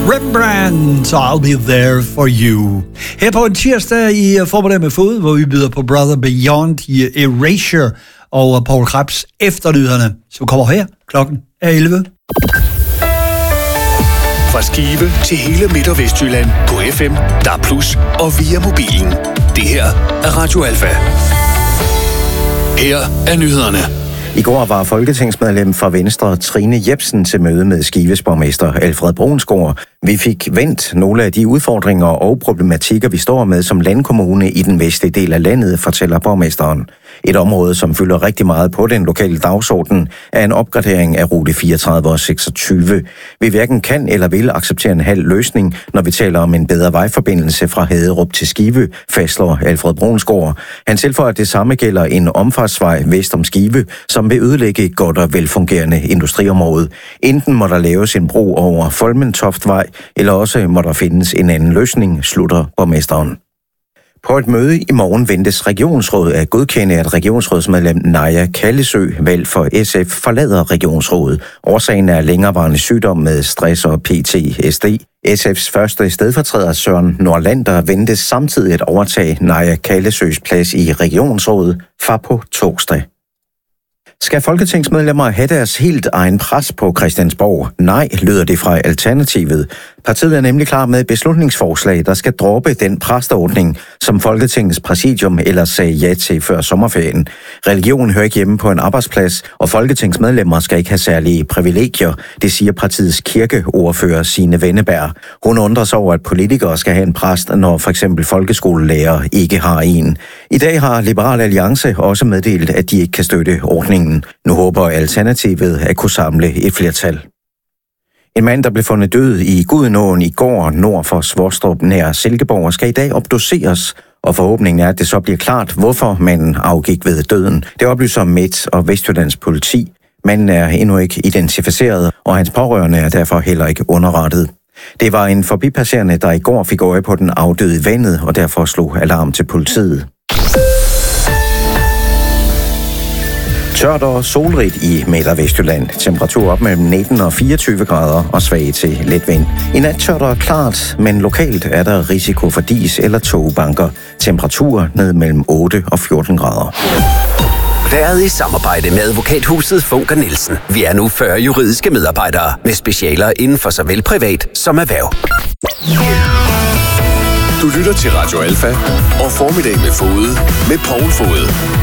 Rembrandt, I'll be there for you. Her på en tirsdag i Formiddag med Fod, hvor vi byder på Brother Beyond i Erasure og Paul Krebs Efterlyderne, som kommer her. Klokken er 11. Fra Skive til hele Midt- og Vestjylland på FM, DAB+ og via mobilen. Det her er Radio Alfa. Her er nyhederne. I går var folketingsmedlem fra Venstre Trine Jepsen til møde med Skives borgmester Alfred Brunsgaard. Vi fik vendt nogle af de udfordringer og problematikker, vi står med som landkommune i den vestlige del af landet, fortæller borgmesteren. Et område, som fylder rigtig meget på den lokale dagsorden, er en opgradering af rute 34 og 26. Vi hverken kan eller vil acceptere en halv løsning, når vi taler om en bedre vejforbindelse fra Haderup til Skive, fastslår Alfred Brunsgaard. Han tilføjer, at det samme gælder en omfartsvej vest om Skive, som vil ødelægge et godt og velfungerende industriområde. Enten må der laves en bro over Folmentoftvej, eller også må der findes en anden løsning, slutter borgmesteren. På et møde i morgen ventes regionsrådet at godkende, at regionsrådsmedlem Naja Kallesø, valgt for SF, forlader regionsrådet. Årsagen er længerevarende sygdom med stress og PTSD. SF's første stedfortræder Søren Nordlander ventes samtidig at overtage Naja Kallesøs plads i regionsrådet fra på torsdag. Skal folketingsmedlemmer have deres helt egen pres på Christiansborg? Nej, lyder det fra Alternativet. Partiet er nemlig klar med et beslutningsforslag, der skal droppe den præsteordning, som Folketingets præsidium ellers sagde ja til før sommerferien. Religion hører ikke hjemme på en arbejdsplads, og folketingsmedlemmer skal ikke have særlige privilegier, det siger partiets kirkeordfører Signe Venneberg. Hun undrer sig over, at politikere skal have en præst, når for eksempel folkeskolelærer ikke har en. I dag har Liberal Alliance også meddelt, at de ikke kan støtte ordningen. Nu håber Alternativet at kunne samle et flertal. En mand, der blev fundet død i Gudenåen i går nord for Svostrup nær Silkeborg, skal i dag obduceres, og forhåbningen er, at det så bliver klart, hvorfor manden afgik ved døden. Det oplyser Midt- og Vestjyllands politi. Manden er endnu ikke identificeret, og hans pårørende er derfor heller ikke underrettet. Det var en forbipasserende, der i går fik øje på den afdøde i vandet, og derfor slog alarm til politiet. Tørt og solrigt i Midt- og Vestjylland. Temperatur op mellem 19 og 24 grader og svag til let vind. I nat tørt og klart, men lokalt er der risiko for dis eller togbanker. Temperatur ned mellem 8 og 14 grader. Været i samarbejde med advokathuset Funker Nielsen. Vi er nu 40 juridiske medarbejdere med specialer inden for såvel privat som erhverv. Du lytter til Radio Alfa og Formiddag med Fod med Paul Fod.